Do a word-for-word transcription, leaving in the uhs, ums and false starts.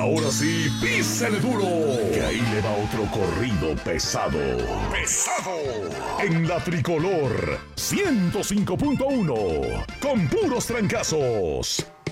Ahora sí, písele duro, que ahí le va otro corrido pesado. ¡Pesado! En la Tricolor ciento cinco punto uno, con puros trancazos.